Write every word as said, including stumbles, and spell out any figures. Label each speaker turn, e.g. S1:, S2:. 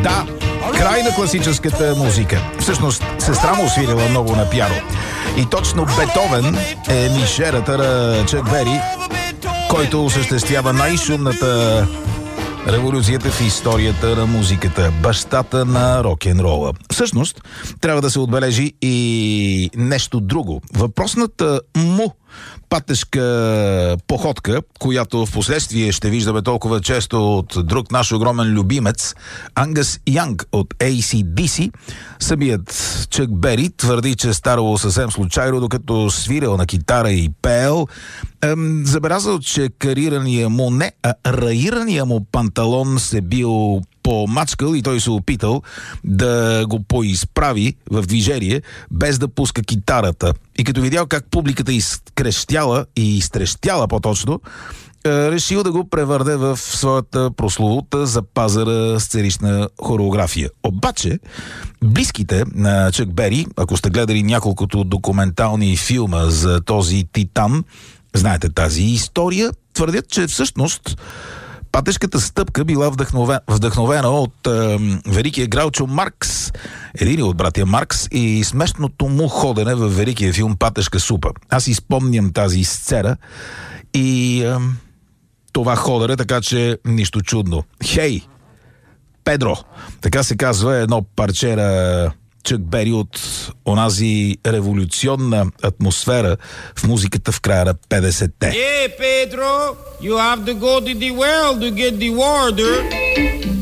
S1: Да, край на класическата музика. Всъщност, сестра му свирила много на пиано. И точно Бетовен е мишерата на Чак Бери, който осъществява най-шумната революцията в историята на музиката, бащата на рок-н-рола. Всъщност, трябва да се отбележи и нещо друго. Въпросната му патешка походка, която в последствие ще виждаме толкова често от друг наш огромен любимец, Ангъс Янг от Ей Си Ди Си, самият Чак Бери твърди, че старало съвсем случайно, докато свирил на китара и пеел, ем, забелязал, че карирания му не, а раирания му панталон се бил помачкал и той се опитал да го поизправи в движение, без да пуска китарата. И като видял как публиката изкрещяла и изтрещяла по-точно, решил да го превърне в своята прословута запазена сценична хореография. Обаче, близките на Чак Бери, ако сте гледали няколкото документални филма за този титан, знаете тази история, твърдят, че всъщност патешката стъпка била вдъхновена, вдъхновена от е, великия Граучо Маркс, един от братя Маркс, и смешното му ходене в великия филм Патешка супа. Аз изпомням тази сцена и е, това ходене, така че нищо чудно. Хей, Педро, така се казва едно парче на Чак Бери от онази революционна атмосфера в музиката в края на петдесетте.
S2: Hey, Pedro, you have to go to the well to get the water.